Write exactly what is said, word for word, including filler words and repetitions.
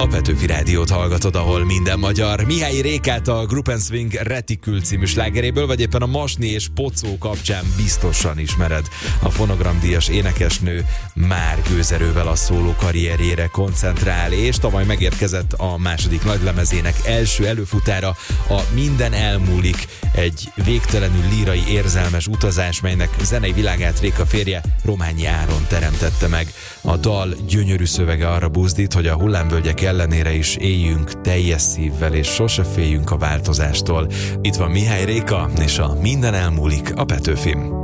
A Petőfi Rádiót hallgatod, ahol minden magyar. Mihály Rékát a Group and Swing Retikül című slágeréből, vagy éppen a Masni és Pocó kapcsán biztosan ismered. A fonogramdíjas énekesnő már gőzerővel a szóló karrierjére koncentrál, és tavaly megérkezett a második nagylemezének első előfutára, a Minden elmúlik, egy végtelenül lírai érzelmes utazás, melynek zenei világát Réka férje, Rományi Áron teremtette meg. A dal gyönyörű szövege arra buzdít, hogy a hullámvölgyek ellenére is éljünk teljes szívvel, és sose féljünk a változástól. Itt van Mihály Réka, és a Minden elmúlik a Petőfin.